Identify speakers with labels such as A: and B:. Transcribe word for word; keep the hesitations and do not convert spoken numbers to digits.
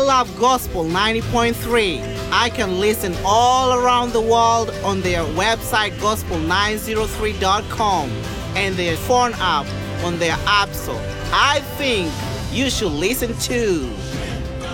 A: Love Gospel ninety point three. I can listen all around the world on their website gospel nine oh three dot com and their phone app on their app store. I think you should listen too.